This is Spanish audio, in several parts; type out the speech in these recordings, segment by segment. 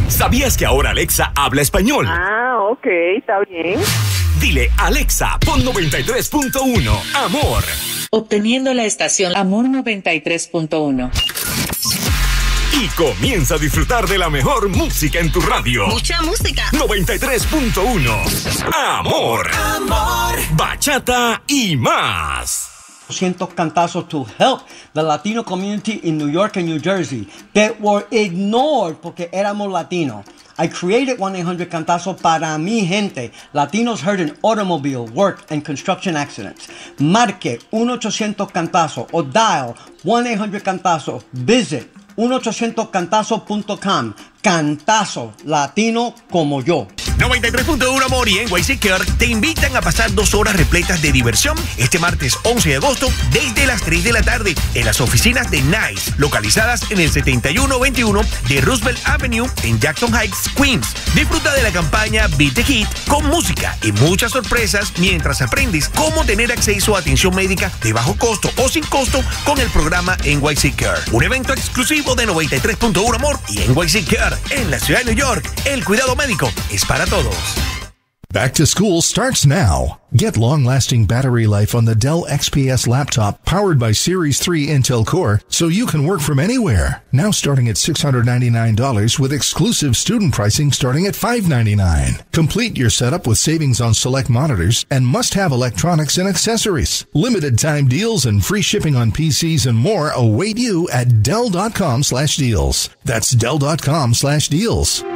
¿Sabías que ahora Alexa habla español? Ah, ok, está bien. Dile, Alexa, pon 93.1, Amor. Obteniendo la estación Amor 93.1. Y comienza a disfrutar de la mejor música en tu radio. Mucha música. 93.1, Amor. Amor. Bachata y más. 200 cantazos to help the Latino community in New York and New Jersey that were ignored porque éramos latinos. I created 1-800 Cantazos para mi gente, Latinos hurt in automobile, work, and construction accidents. Marque 1-800 Cantazos o dial 1-800 Cantazos. Visit 1-800-Cantazos.com. Cantazo latino como yo. 93.1 Amor y NYC Care te invitan a pasar 2 horas repletas de diversión este martes 11 de agosto desde las 3 de la tarde en las oficinas de Nice, localizadas en el 7121 de Roosevelt Avenue en Jackson Heights, Queens. Disfruta de la campaña Beat the Heat con música y muchas sorpresas mientras aprendes cómo tener acceso a atención médica de bajo costo o sin costo con el programa NYC Care. Un evento exclusivo de 93.1 Amor y NYC Care en la ciudad de New York. El cuidado médico es para todos. Back to school starts now. Get long-lasting battery life on the Dell XPS laptop powered by Series 3 Intel Core so you can work from anywhere. Now starting at $699 with exclusive student pricing starting at $599. Complete your setup with savings on select monitors and must-have electronics and accessories. Limited time deals and free shipping on PCs and more await you at Dell.com/deals. That's Dell.com/deals.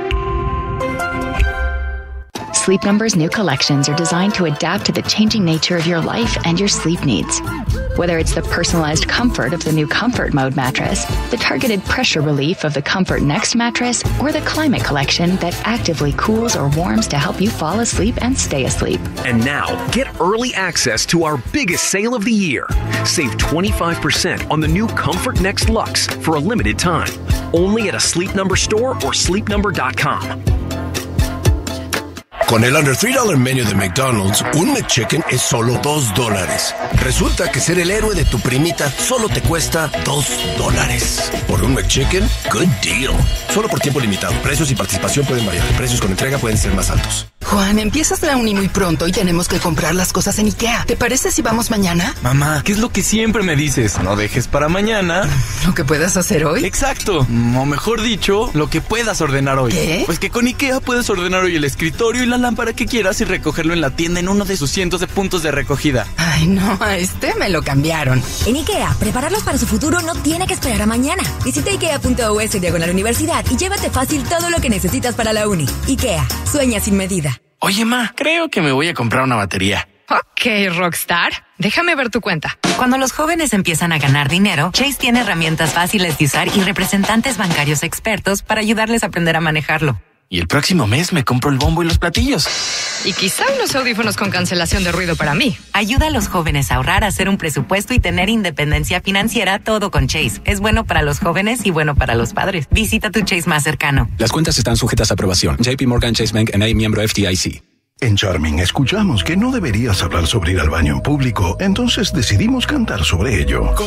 Sleep Number's new collections are designed to adapt to the changing nature of your life and your sleep needs. Whether it's the personalized comfort of the new Comfort Mode mattress, the targeted pressure relief of the Comfort Next mattress, or the Climate Collection that actively cools or warms to help you fall asleep and stay asleep. And now, get early access to our biggest sale of the year. Save 25% on the new Comfort Next Luxe for a limited time. Only at a Sleep Number store or sleepnumber.com. Con el Under $3 Menu de McDonald's, un McChicken es solo $2. Resulta que ser el héroe de tu primita solo te cuesta $2. Por un McChicken, good deal. Solo por tiempo limitado. Precios y participación pueden variar. Precios con entrega pueden ser más altos. Juan, empiezas la uni muy pronto y tenemos que comprar las cosas en IKEA. ¿Te parece si vamos mañana? Mamá, ¿qué es lo que siempre me dices? No dejes para mañana ¿lo que puedas hacer hoy? Exacto. O mejor dicho, lo que puedas ordenar hoy. ¿Qué? Pues que con IKEA puedes ordenar hoy el escritorio y la lámpara que quieras y recogerlo en la tienda en uno de sus cientos de puntos de recogida. Ay, no, a este me lo cambiaron. En IKEA, prepararlos para su futuro no tiene que esperar a mañana. Visita IKEA.us/universidad y llévate fácil todo lo que necesitas para la uni. IKEA, sueña sin medida. Oye, ma, creo que me voy a comprar una batería. Ok, Rockstar. Déjame ver tu cuenta. Cuando los jóvenes empiezan a ganar dinero, Chase tiene herramientas fáciles de usar y representantes bancarios expertos para ayudarles a aprender a manejarlo. Y el próximo mes me compro el bombo y los platillos. Y quizá unos audífonos con cancelación de ruido para mí. Ayuda a los jóvenes a ahorrar, a hacer un presupuesto y tener independencia financiera, todo con Chase. Es bueno para los jóvenes y bueno para los padres. Visita tu Chase más cercano. Las cuentas están sujetas a aprobación. JP Morgan Chase Bank N.A., miembro FDIC. En Charming escuchamos que no deberías hablar sobre ir al baño en público, entonces decidimos cantar sobre ello.